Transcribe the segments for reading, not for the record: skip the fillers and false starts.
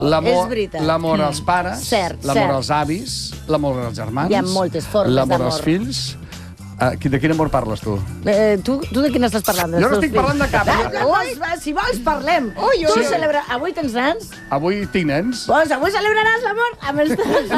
És veritat. L'amor als pares, Cert, l'amor als avis, l'amor als germans, Hi ha moltes formes l'amor als d'amor. fills. De quin amor parles, tu? Tu de quin estàs parlant? Jo no estic parlant de cap. Si vols, parlem. Tu celebra... Avui tens nens? Avui tinc nens. Doncs avui celebraràs l'amor amb els teus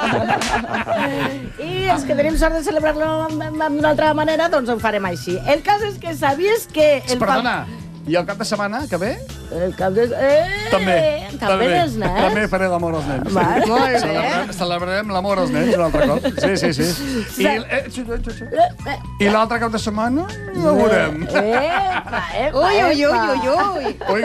I els que tenim sort de celebrar-lo d'una altra manera, doncs ho farem així. El cas és que sabies que... Perdona, i el cap de setmana que ve? El cap de... També dels nens? També faré l'amor als nens. Molt bé. Celebrarem l'amor als nens un altre cop. Sí. I l'altre cap de setmana ho veurem. Ui,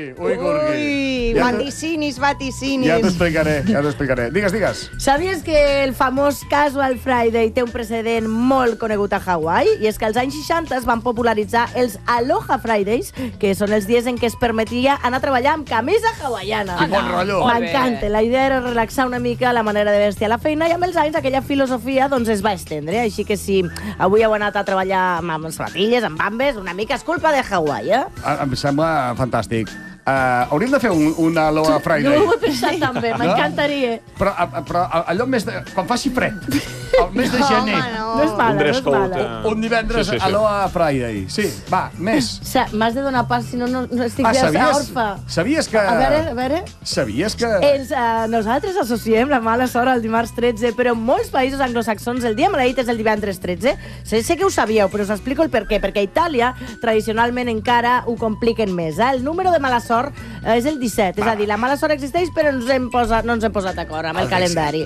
Gurgui. vaticinis. Ja t'ho explicaré. Digues. Sabies que el famós Casual Friday té un precedent molt conegut a Hawaii? I és que als anys 60 es van popularitzar els Aloha Fridays, que són els dies en què es permetia anar a treballar amb camisa hawaiana. Quin bon rotllo. M'encanta. La idea era relaxar una mica la manera de vestir a la feina i amb els anys aquella filosofia doncs, es va estendre. Així que si avui heu anat a treballar amb sabatilles, amb bambes, una mica és culpa de Hawaii, Em sembla fantàstic. Hauríem de fer un Aloha Friday. Jo ho he pensat també, m'encantaria. Però allò més de... Quan faci fred, el mes de gener. No és mala. Un divendres Aloha Friday. Sí, va, més. M'has de donar pas, si no estic ja orfa. Sabies que... A veure... Sabies que... Nosaltres associem la mala sort al dimarts 13, però en molts països anglosaxons el dia maleït és el divendres 13. Sé que ho sabíeu, però us explico el per què. Perquè a Itàlia, tradicionalment, encara ho compliquen més. El número de mala sort és el 17. És a dir, la mala sort existeix, però no ens hem posat d'acord amb el calendari.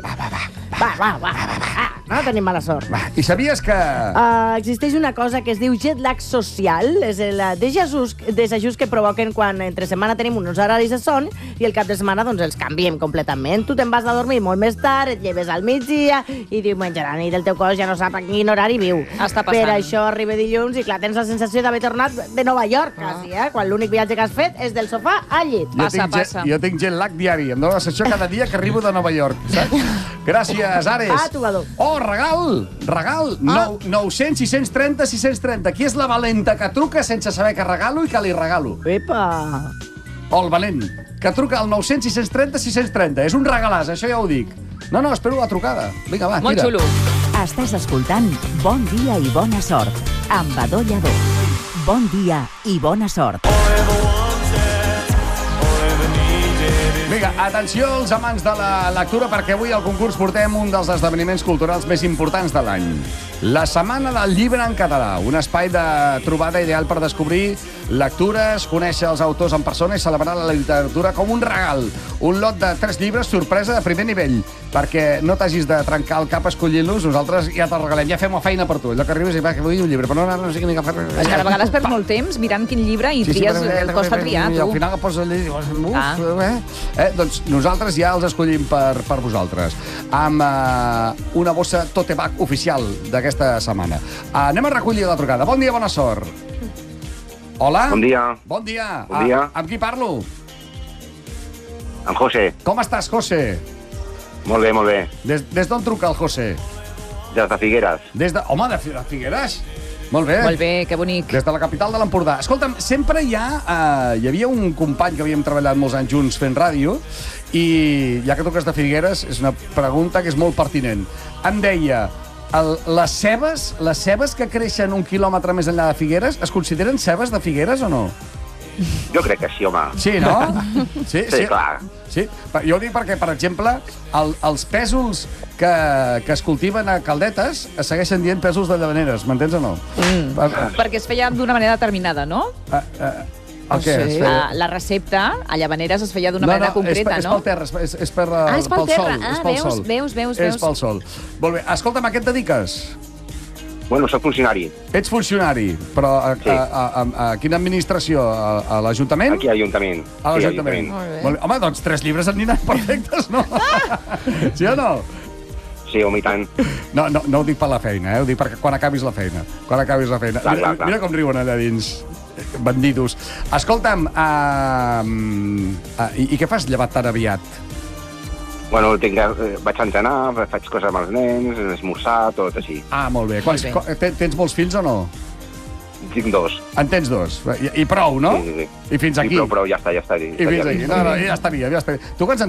Va. No tenim mala sort. I sabies que... Existeix una cosa que es diu jet lag social. És el desajust que provoquen quan entre setmana tenim uns horaris de son i el cap de setmana doncs els canviem completament. Tu te'n vas a dormir molt més tard, et lleves al migdia i diumenge a la nit el teu cos ja no sap a quin horari viu. Està passant. Per això arriba dilluns i clar, tens la sensació d'haver tornat de Nova York, quasi, quan l'únic viatge que has fet és del sofà al llit. Passa. Jo tinc jet lag diari. Em dóna la sensació cada dia que arribo de Nova York, saps? Gràcies, Ares. Tugador. Regal. 900, 630, 630. Qui és la valenta que truca sense saber que regalo i que li regalo? Epa! O el valent, que truca al 900, 630, 630. És un regalàs, això ja ho dic. No, espero la trucada. Vinga, va, tira. Molt xulo. Estàs escoltant Bon dia i bona sort amb Badó Lladó. Bon dia i bona sort. Vinga, atenció als amants de la lectura, perquè avui al concurs portem un dels esdeveniments culturals més importants de l'any. La Setmana del Llibre en Català, un espai de trobada ideal per descobrir lectures, conèixer els autors en persona i celebrar la literatura com un regal. Un lot de 3 llibres sorpresa de primer nivell, perquè no t'hagis de trencar el cap escollint-los, nosaltres ja te'l regalem, ja fem la feina per tu. Allò que arribes i va, que vull un llibre, però no sé quin agafar. És que a vegades perds molt temps mirant quin llibre i tries, el costa triar, tu. I al final poses allà i dius, doncs nosaltres ja els escollim per vosaltres. Amb una bossa tote bag oficial d'aquesta setmana. Anem a recollir la trucada. Bon dia, bona sort. Hola. Bon dia. Bon dia. Bon dia. Amb qui parlo? Amb José. Com estàs, José? Molt bé, molt bé. Des d'on truca el José? Des de Figueres. Home, de Figueres? Molt bé. Molt bé, que bonic. Des de la capital de l'Empordà. Escolta'm, sempre hi havia un company que havíem treballat molts anys junts fent ràdio i ja que truques de Figueres, és una pregunta que és molt pertinent. Em deia, les cebes que creixen 1 quilòmetre més enllà de Figueres, es consideren cebes de Figueres o no? Jo crec que sí, home. Sí, no? Sí, clar. Sí. Jo ho dic perquè, per exemple, els pèsols que es cultiven a Caldetes es segueixen dient pèsols de Llavaneres, m'entens o no? Perquè es feia d'una manera determinada, no? La recepta a Llavaneres es feia d'una manera concreta, no? És pel terra, és pel sol. És pel terra. Veus. És pel sol. Molt bé. Escolta'm, a què et dediques? Bueno, soc funcionari. Ets funcionari, però a quina administració? A l'Ajuntament? Aquí a l'Ajuntament. A l'Ajuntament. Home, doncs 3 llibres et aniran perfectes, no? Sí o no? Sí, home, i tant. No ho dic per la feina, ho dic perquè quan acabis la feina. Clar. Mira com riuen allà dins, bandidos. Escolta'm, i què fas llevat tan aviat? Bueno, vaig entrenar, faig coses amb els nens, esmorzar, tot així. Molt bé. Tens molts fills o no? Tinc 2. En tens 2. I prou, no? Sí. I fins aquí. Sí, prou, ja està. I fins aquí. No, ja estaria. Tu quants